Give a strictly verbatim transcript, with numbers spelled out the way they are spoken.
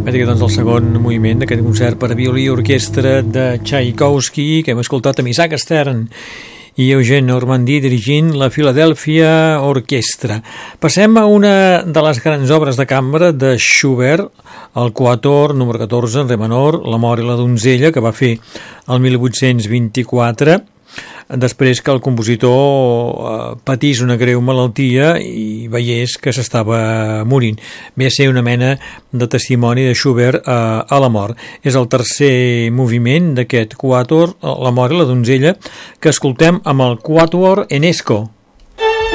Aquest doncs el segon moviment d'aquest concert per a violí i orquestra de Tchaikovsky, que hem escoltat amb Isaac Stern i Eugene Ormandy dirigint la Philadelphia Orchestra. Passem a una de les grans obres de cambra de Schubert, el Quatuor número catorze en re menor, L'amor i la donzella, que va fer el mil vuit-cents vint-i-quatre, després que el compositor eh, patís una greu malaltia i veiés que s'estava morint. Ve a ser una mena de testimoni de Schubert eh, a la mort. És el tercer moviment d'aquest Quatuor, L'amor i la donzella, que escoltem amb el Quatuor Enesco.